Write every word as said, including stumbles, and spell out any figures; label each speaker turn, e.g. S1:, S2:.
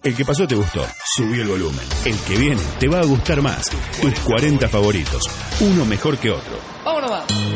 S1: El que pasó te gustó, subí el volumen. El que viene te va a gustar más. Tus cuarenta favoritos, uno mejor que otro.
S2: ¡Vámonos más!